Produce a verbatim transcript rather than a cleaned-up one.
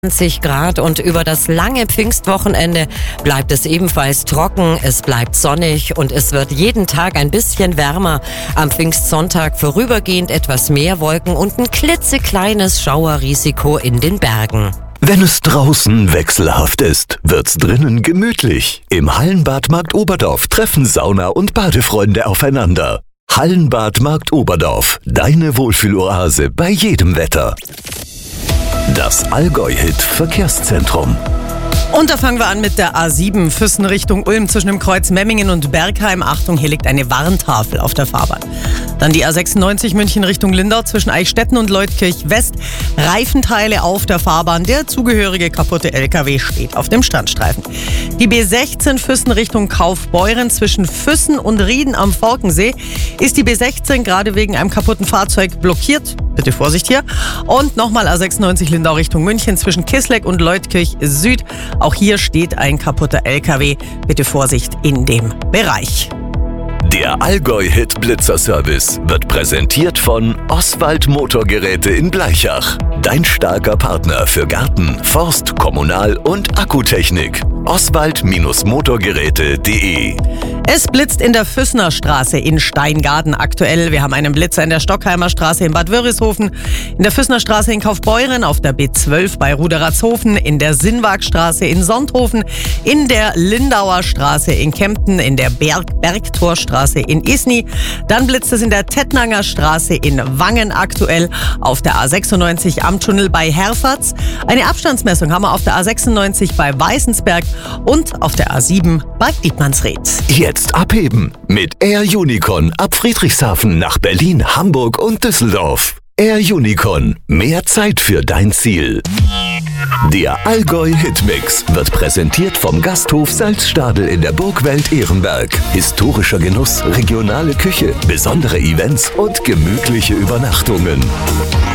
zwanzig Grad und über das lange Pfingstwochenende bleibt es ebenfalls trocken, es bleibt sonnig und es wird jeden Tag ein bisschen wärmer. Am Pfingstsonntag vorübergehend etwas mehr Wolken und ein klitzekleines Schauerrisiko in den Bergen. Wenn es draußen wechselhaft ist, wird's drinnen gemütlich. Im Hallenbad Markt Oberdorf treffen Sauna- und Badefreunde aufeinander. Hallenbad Markt Oberdorf, deine Wohlfühloase bei jedem Wetter. Das Allgäu-Hit Verkehrszentrum. Und da fangen wir an mit der A sieben, Füssen Richtung Ulm zwischen dem Kreuz Memmingen und Bergheim. Achtung, hier liegt eine Warntafel auf der Fahrbahn. Dann die A sechsundneunzig München Richtung Lindau zwischen Eichstätten und Leutkirch West. Reifenteile auf der Fahrbahn. Der zugehörige kaputte L K W steht auf dem Standstreifen. Die B sechzehn Füssen Richtung Kaufbeuren zwischen Füssen und Rieden am Forkensee ist die B sechzehn gerade wegen einem kaputten Fahrzeug blockiert. Bitte Vorsicht hier. Und nochmal A sechsundneunzig Lindau Richtung München zwischen Kisleck und Leutkirch Süd. Auch hier steht ein kaputter L K W. Bitte Vorsicht in dem Bereich. Der Allgäu-Hit Blitzer-Service wird präsentiert von Oswald Motorgeräte in Blaichach. Dein starker Partner für Garten, Forst, Kommunal- und Akkutechnik. Oswald Motorgeräte punkt de. Es blitzt in der Füssner Straße in Steingaden aktuell. Wir haben einen Blitzer in der Stockheimer Straße in Bad Wörishofen, in der Füssner Straße in Kaufbeuren, auf der B zwölf bei Ruderatshofen, in der Sinnwagstraße in Sonthofen, in der Lindauer Straße in Kempten, in der Berg Bergtorstraße in Isny. Dann blitzt es in der Tettnanger Straße in Wangen aktuell, auf der A sechsundneunzig am Tunnel bei Herfatz. Eine Abstandsmessung haben wir auf der A sechsundneunzig bei Weißensberg und auf der A sieben bei Dietmannsried. Jetzt abheben mit Air Unicon ab Friedrichshafen nach Berlin, Hamburg und Düsseldorf. Air Unicon, mehr Zeit für dein Ziel. Der Allgäu-Hitmix wird präsentiert vom Gasthof Salzstadel in der Burgwelt Ehrenberg. Historischer Genuss, regionale Küche, besondere Events und gemütliche Übernachtungen.